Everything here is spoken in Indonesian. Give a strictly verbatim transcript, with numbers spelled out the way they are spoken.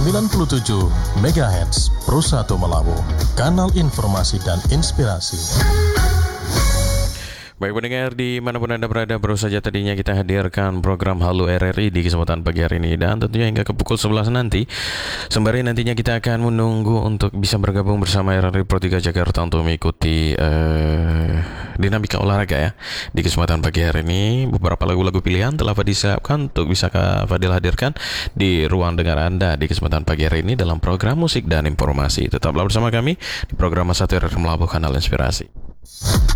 sembilan puluh tujuh megahertz Pro satu Melawu, kanal informasi dan inspirasi. Baik pendengar, dimanapun Anda berada, baru saja tadinya kita hadirkan program Halo R R I di kesempatan pagi hari ini. Dan tentunya hingga ke pukul sebelas nanti, sembari nantinya kita akan menunggu untuk bisa bergabung bersama R R I Pro tiga Jakarta untuk mengikuti uh, dinamika olahraga ya. Di kesempatan pagi hari ini, beberapa lagu-lagu pilihan telah disiapkan untuk bisa Kak Fadil hadirkan di ruang dengar Anda di kesempatan pagi hari ini dalam program musik dan informasi. Tetaplah bersama kami di program satu R R I Melabuh Kanal Inspirasi.